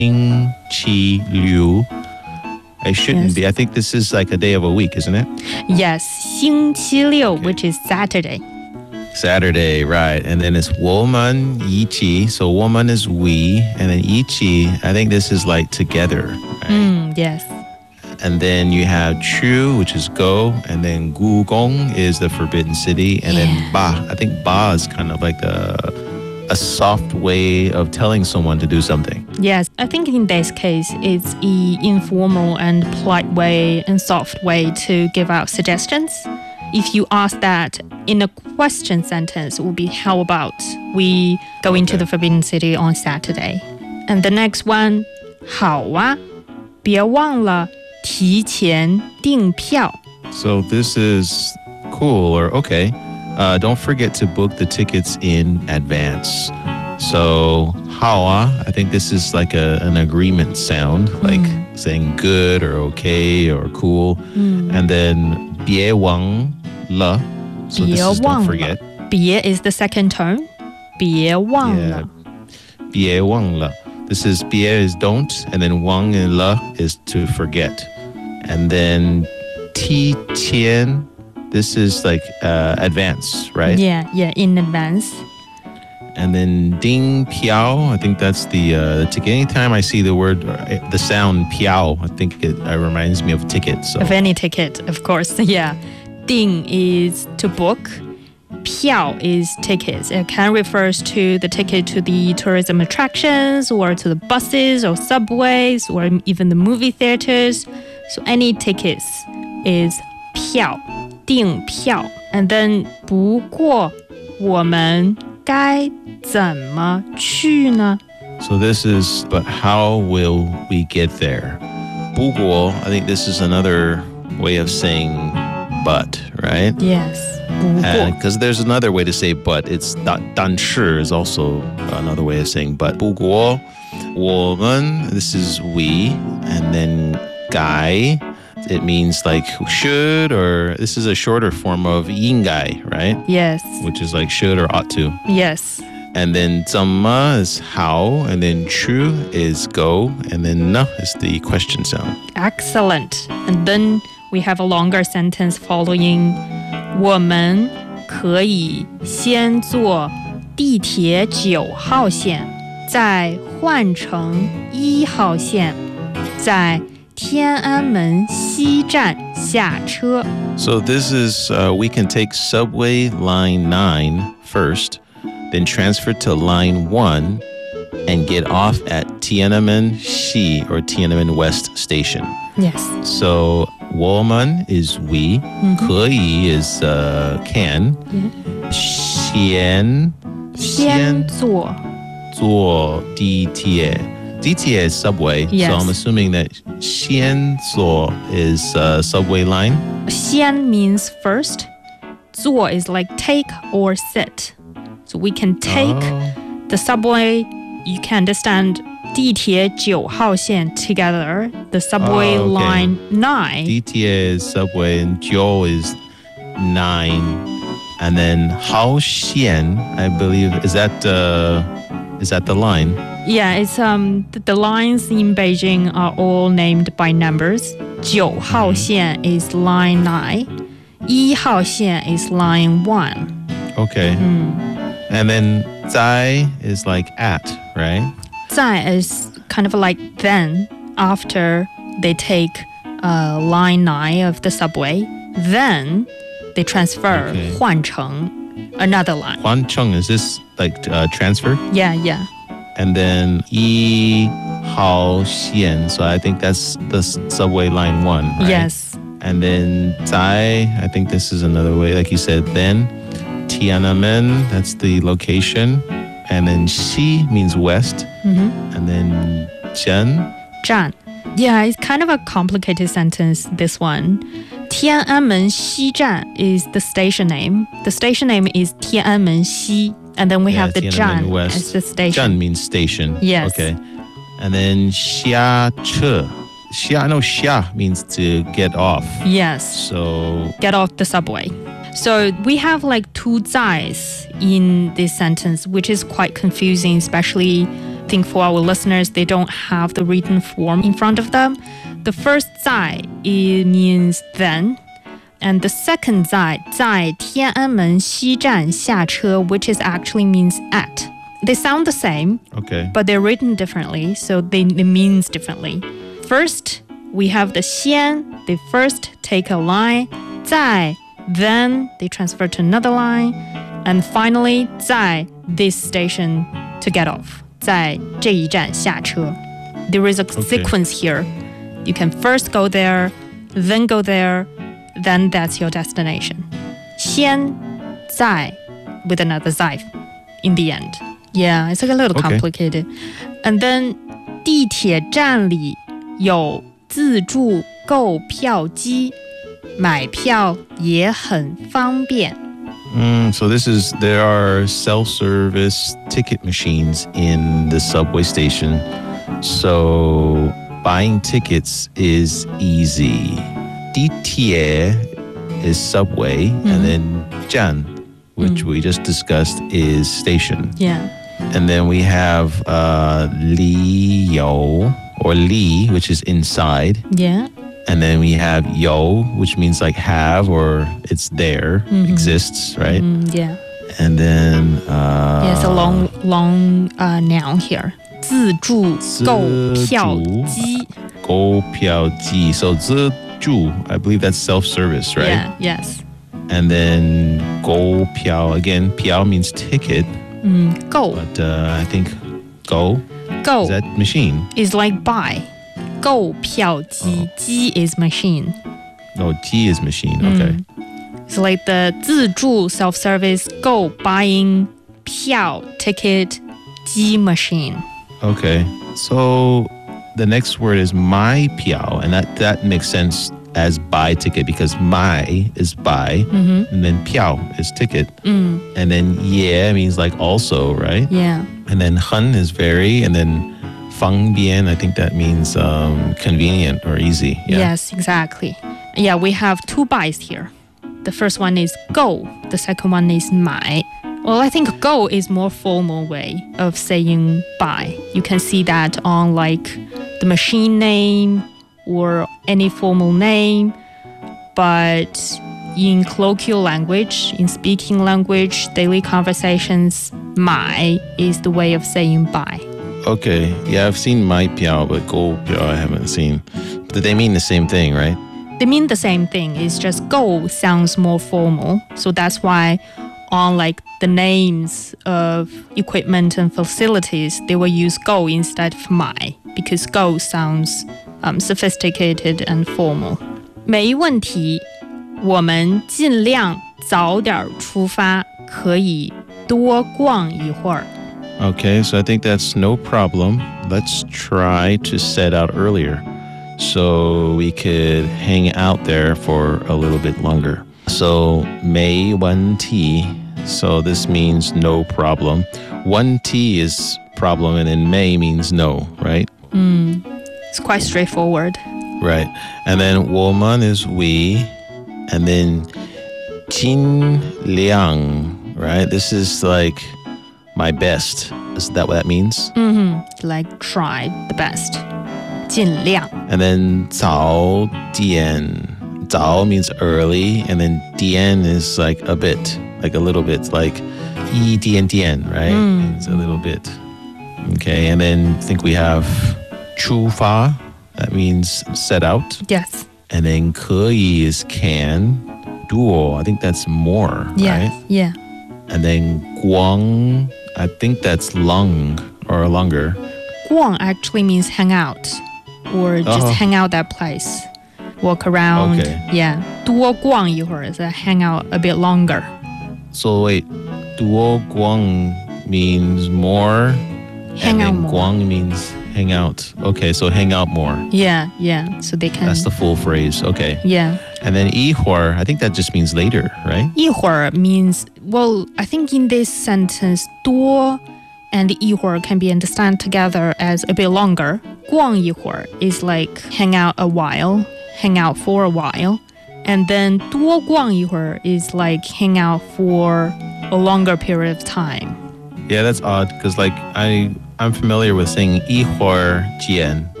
Qi Liu. I shouldn't be. I think this is like a day of a week, isn't it? Yes, 星期六, which is Saturday. Saturday, right. And then it's 我们一起. So 我们 is we. And then 一起, I think this is like together. Right? Yes. And then you have 去, which is go. And then 故宫 is the forbidden city. And then 吧, I think 吧 is kind of like a soft way of telling someone to do something. Yes, I think in this case, it's an informal and polite way and soft way to give out suggestions. If you ask that in a question sentence, it would be, how about we go into the Forbidden City on Saturday? And the next one, 好啊，别忘了提前订票. So this is cool or okay. Don't forget to book the tickets in advance. So 好啊, I think this is like an agreement sound, like saying good or okay or cool. And then 别忘了, so this is don't forget. 别 is the second tone. 别忘了. Yeah. 别忘了. This is 别 is don't, and then 忘 and 了 is to forget. And then 提前, this is like advance, right? Yeah, in advance. And then 订票, I think that's the ticket. Anytime I see the word, the sound 票, I think it reminds me of ticket. So. Of any ticket, of course, yeah. 订 is to book. 票 is tickets. It can refers to the ticket to the tourism attractions or to the buses or subways or even the movie theaters. So any tickets is 票, 订票. And then 不过我们该怎么去呢? So this is, but how will we get there? 不过, I think this is another way of saying but, right? Yes. 不过. Because there's another way to say but. It's 但是 is also another way of saying but. 不过我们, this is we, and then 该, it means like should, or this is a shorter form of 应该, right? Yes. Which is like should or ought to. Yes. And then 怎么 is how, and then 去 is go, and then 呢 is the question sound. Excellent. And then we have a longer sentence following. 我们可以先坐地铁9号线，再换乘1号线，在天安门西站下车. So this is, we can take subway line 9 first, then transfer to line 1 and get off at Tiananmen Xi or Tiananmen West Station. Yes. So 我们 is we, 可以 is can, 先坐地铁. DTA is subway, yes. So I'm assuming that 先坐 is subway line. 先 means first. 坐 is like take or sit. So we can take the subway. You can understand 地铁9号线 together. The subway line 9. DTA is subway and 9 is 9. And then 号线, I believe, is that the line? Yeah, it's the lines in Beijing are all named by numbers. 9号线 is line 9. 1号线 is line 1. Okay. And then 在 is like at, right? 在 is kind of like then after they take line 9 of the subway. Then they transfer 换乘 another line. 换乘, is this like transfer? Yeah. And then 1号线, so I think that's the subway line 1, right? Yes. And then 在, I think this is another way, like you said, then Tiananmen, that's the location. And then Xi means west. And then 站. Yeah, it's kind of a complicated sentence, this one. 天安门西站 is the station name. The station name is 天安门西. And then we have the 站 as the station. 站 means station. Yes. Okay. And then 下车. I know 下 means to get off. Yes. So get off the subway. So we have like two 在s in this sentence, which is quite confusing, especially think for our listeners, they don't have the written form in front of them. The first 在 it means then, and the second 在天安门西站下车, which is actually means at. They sound the same, Okay. but they're written differently, so they means differently. First, we have the 先, they first take a line, 在, then they transfer to another line, and finally, 在 this station to get off. 在这一站下车. There is a sequence here. You can first go there, then go there, then that's your destination. 先在 with another 在 in the end. Yeah, it's like a little complicated. And then 地铁站里有自助购票机，买票也很方便。 So there are self-service ticket machines in the subway station. So buying tickets is easy. 地铁 is subway, and then 站, which we just discussed, is station. Yeah. And then we have 里有 or 里, which is inside. Yeah. And then we have 有, which means like have or it's there, exists, right? Yeah. And then Yeah, it's a long noun here. 自助购票机。 购票机. So 自助, I believe that's self-service, right? Yeah, yes. And then 购票, again, 票 means ticket. 购 But I think 购购 is that machine. is like buy. 购票机 机 is machine. No, 机 is machine. Okay. It's like the 自助 self-service 购 buying 票 ticket 机 machine. Okay. So the next word is 买票, and that makes sense as buy ticket because 买 is buy, and then 票 is ticket, and then 也 means like also, right? Yeah. And then 很 is very, and then 方便, I think that means convenient or easy. Yeah. Yes, exactly. Yeah, we have two buys here. The first one is 购, the second one is 买. Well, I think 购 is more formal way of saying buy. You can see that on like the machine name or any formal name. But in colloquial language, in speaking language, daily conversations, 买 is the way of saying buy. Okay. Yeah, I've seen 买票, but 购票 I haven't seen. But they mean the same thing, right? They mean the same thing. It's just 购 sounds more formal. So that's why on like the names of equipment and facilities, they will use 购 instead of 买 because 购 sounds sophisticated and formal. 没问题，我们尽量早点出发，可以多逛一会儿。 Okay, so I think that's no problem. Let's try to set out earlier so we could hang out there for a little bit longer. So 没问题. So this means no problem. 问题 is problem, and then 没 means no, right? It's quite straightforward. Right. And then 我们 is we, and then 尽量, right? This is like my best. Is that what that means? Like try the best. 尽量. And then 早点. 早 means early, and then 点 is like a bit, like a little bit, like 一点点, right? It's a little bit. Okay, and then I think we have 出发. That means set out. Yes. And then 可以 is can. Duo, I think that's more, Yeah. right? Yeah. And then 逛, I think that's long or longer. 逛 actually means hang out or just hang out that place. Walk around. Okay. Yeah. 多逛一会儿 is hang out a bit longer. So wait, 多逛 means more, Hang and out then more. 逛means hang out. Okay, so hang out more. Yeah, yeah. So they can. That's the full phrase. Okay. Yeah. And then 一会儿, I think that just means later, right? 一会儿 means, well, I think in this sentence, 多 and 一会儿 can be understood together as a bit longer. 逛一会儿 is like hang out a while, hang out for a while. And then 多逛一会儿 is like hang out for a longer period of time. Yeah, that's odd because like I I'm familiar with saying 一会儿见